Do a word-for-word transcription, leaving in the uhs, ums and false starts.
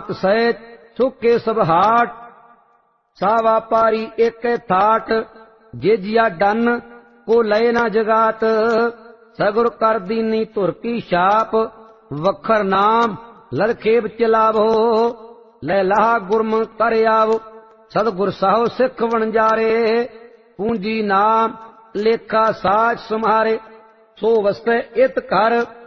मात सहित सुखे सब हाट। सावा पारी एक थाट, जेजिया डन को लय न जगात। सगुर कर दीनी धुर की छाप, वखर नाम लड़खेब चलावो। लै लाह गुरम कर आवो, सतगुर साहो सिख वणजारे। पूंजी नाम लेखा साच सुमारे, सो वसै इत कर